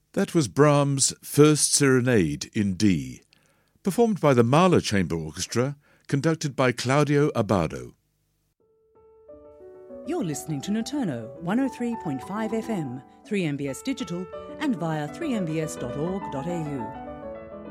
That was Brahms' First Serenade in D, performed by the Mahler Chamber Orchestra, conducted by Claudio Abbado. You're listening to Noturno 103.5 FM, 3MBS Digital, and via 3mbs.org.au.